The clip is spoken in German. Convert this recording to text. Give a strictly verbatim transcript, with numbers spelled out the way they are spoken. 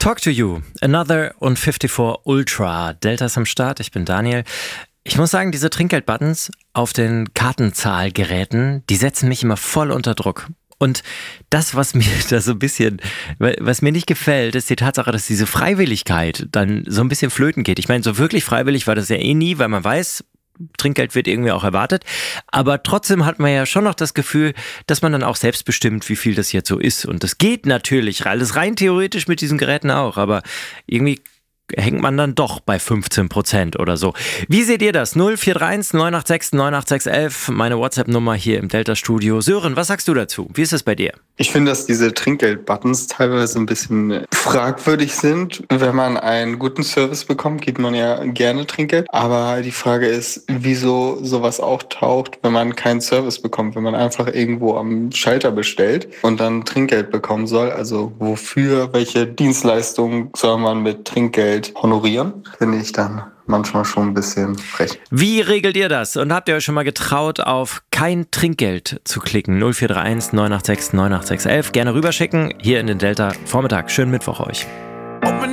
Talk to You, Another und vierundfünfzig Ultra. Delta ist am Start, ich bin Daniel. Ich muss sagen, diese Trinkgeldbuttons auf den Kartenzahlgeräten, die setzen mich immer voll unter Druck. Und das, was mir da so ein bisschen, was mir nicht gefällt, ist die Tatsache, dass diese Freiwilligkeit dann so ein bisschen flöten geht. Ich meine, so wirklich freiwillig war das ja eh nie, weil man weiß, Trinkgeld wird irgendwie auch erwartet. Aber trotzdem hat man ja schon noch das Gefühl, dass man dann auch selbst bestimmt, wie viel das jetzt so ist. Und das geht natürlich, alles rein theoretisch mit diesen Geräten auch, aber irgendwie hängt man dann doch bei fünfzehn Prozent oder so. Wie seht ihr das? null vier drei eins neun acht sechs neun acht sechs eins, meine WhatsApp-Nummer hier im Delta-Studio. Sören, was sagst du dazu? Wie ist es bei dir? Ich finde, dass diese Trinkgeld-Buttons teilweise ein bisschen fragwürdig sind. Wenn man einen guten Service bekommt, gibt man ja gerne Trinkgeld. Aber die Frage ist, wieso sowas auch taucht, wenn man keinen Service bekommt, wenn man einfach irgendwo am Schalter bestellt und dann Trinkgeld bekommen soll. Also wofür, welche Dienstleistung soll man mit Trinkgeld honorieren, finde ich dann manchmal schon ein bisschen frech. Wie regelt ihr das? Und habt ihr euch schon mal getraut, auf kein Trinkgeld zu klicken? null vier drei eins neun acht sechs neun acht sechs eins. Gerne rüberschicken, hier in den Delta Vormittag. Schönen Mittwoch euch.